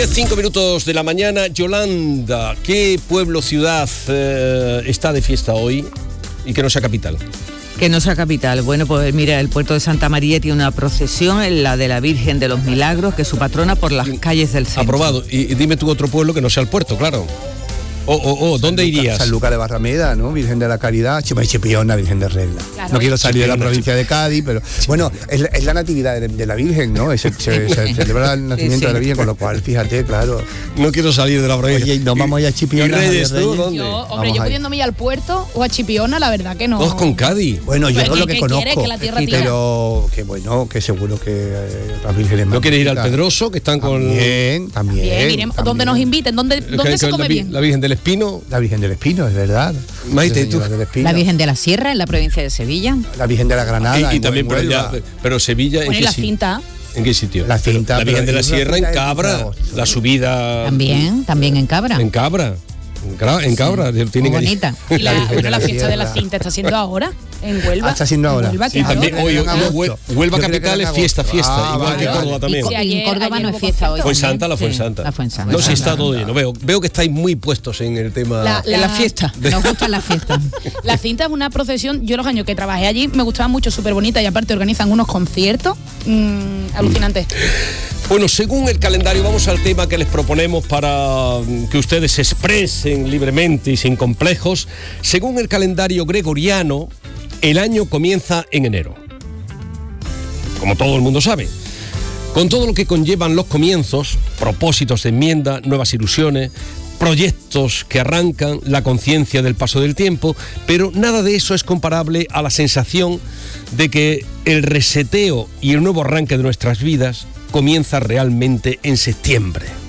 10:05 minutos de la mañana. Yolanda, ¿qué pueblo, ciudad está de fiesta hoy y que no sea capital? Que no sea capital. Bueno, pues mira, el puerto de Santa María tiene una procesión, la de la Virgen de los Milagros, que es su patrona, por las calles del centro. Aprobado. Y dime tú otro pueblo que no sea el puerto, claro. ¿Dónde irías? San Lucas de Barrameda, ¿no? Virgen de la Caridad, Chipiona, Virgen de Regla. Claro. No quiero salir Chipiona, de la provincia de Cádiz, pero bueno, es la natividad de la Virgen, ¿no? Se celebra el nacimiento de la Virgen, con lo cual, fíjate, claro. No quiero salir de la provincia. Oye, ¿nos vamos a ir a Chipiona? ¿Y Reyes tú dónde? Yo pudiéndome ir al puerto o a Chipiona, la verdad que no. Dos con Cádiz. Bueno, yo Pero es lo que ¿qué conozco, quieres? Que la tierra tira. pero que bueno, que seguro que la Virgen es más. ¿No quieres ir al Pedroso, que están con... También. Bien, iremos donde nos inviten, donde se come bien. La Virgen del Espino. La Virgen del Espino, es verdad. Maite, ¿tú? La Virgen de la Sierra, en la provincia de Sevilla. La Virgen de la Granada. Y también por allá. Pero Sevilla, ¿en Pone qué la sitio? cinta. ¿En qué sitio? La cinta. La Virgen de la Sierra en Cabra. La subida... También en Cabra. En Cabra. En Cabra. Muy bonita. Y la Virgen fiesta de la Sierra. cinta está siendo ahora, en Huelva. Está siendo ahora. En Huelva, Y claro. también hoy Huelva Yo creo que capital era es en fiesta, agosto. igual que Córdoba también. Sí, Y en Córdoba no es fiesta hoy. Fuensanta, la Sí, Fuensanta. la Fuensanta. No, sí está todo lleno. Veo que estáis muy puestos en el tema. En la fiesta. Nos gusta la fiesta. La cinta es una procesión. Yo los años que trabajé allí me gustaba mucho, súper bonita, y aparte organizan unos conciertos alucinantes. Bueno, según el calendario, vamos al tema que les proponemos para que ustedes se expresen libremente y sin complejos. Según el calendario gregoriano, el año comienza en enero, como todo el mundo sabe, con todo lo que conllevan los comienzos, propósitos de enmienda, nuevas ilusiones, proyectos que arrancan, la conciencia del paso del tiempo, pero nada de eso es comparable a la sensación de que el reseteo y el nuevo arranque de nuestras vidas comienza realmente en septiembre.